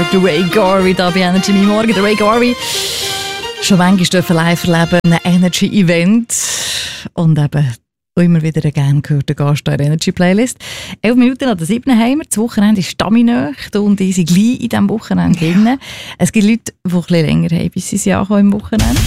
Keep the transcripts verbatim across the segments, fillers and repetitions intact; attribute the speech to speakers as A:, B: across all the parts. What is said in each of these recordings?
A: gehört, Ray Garvey da bei Energy Me Morgen. Der Ray Garvey schon manchmal dürfen live erleben, ein Energy-Event. Und eben immer wieder ein gern gehörter Gast in der Energy-Playlist. Elf Minuten nach der siebten haben wir. Das Wochenende ist Staminöch und ich sind gleich in diesem Wochenende drin. Ja. Es gibt Leute, die ein bisschen länger haben, bis sie ankommen im Wochenende.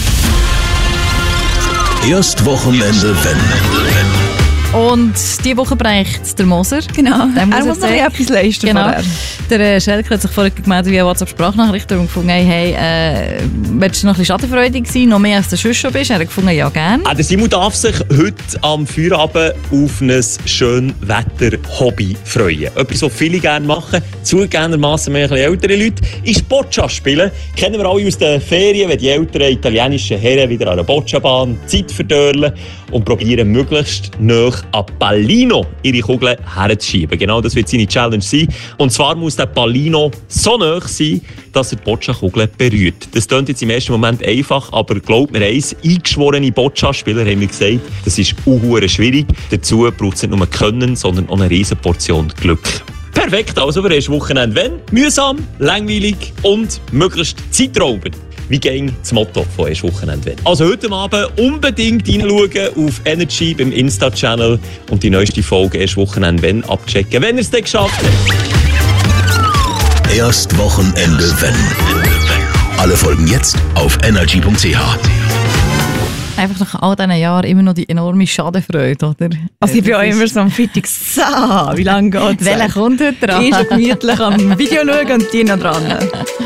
B: Erst Wochenende, wenn.
A: Und diese Woche bereicht der Moser.
C: Genau, er muss noch etwas leisten.
A: Genau. Der äh, Schelker hat sich vorher gemeldet via WhatsApp-Sprachnachricht und gefunden, hey, äh, willst du noch ein bisschen schadenfreudig sein, noch mehr als du sonst schon bist? Er hat gefunden, ja, gerne.
D: Ah, der Simon darf sich heute am Feierabend auf ein schönes Wetter-Hobby freuen. Etwas, was viele gerne machen, zugegebenermassen mehr ältere Leute, ist Boccia spielen. Kennen wir alle aus den Ferien, wenn die älteren italienischen Herren wieder an der Boccia-Bahn Zeit verdörlen und probieren, möglichst nah an Pallino ihre Kugeln herzuschieben. Genau das wird seine Challenge sein. Und zwar muss der Pallino so nah sein, dass er die Boccia-Kugel berührt. Das klingt jetzt im ersten Moment einfach, aber glaubt mir eins, eingeschworene Boccia-Spieler haben mir gesagt, das ist unhuere schwierig. Dazu braucht es nicht nur Können, sondern auch eine riesen Portion Glück. Perfekt, also für das Wochenende. Wenn? Mühsam, langweilig und möglichst zeitraubend. Wie ging das Motto von «Erst Wochenende?» Also heute Abend unbedingt reinschauen auf Energy beim Insta-Channel und die neueste Folge «Erst Wochenende wenn» abchecken, wenn ihr es dann geschafft habt.
B: Erst Wochenende wenn. Alle Folgen jetzt auf energy punkt c h.
A: Einfach nach all diesen Jahren immer noch die enorme Schadenfreude, oder?
C: Also ich bin auch immer so am Freitag so, wie lange geht es?
A: Welcher kommt heute dran?
C: Ich schon gemütlich am Video schauen und die noch dran.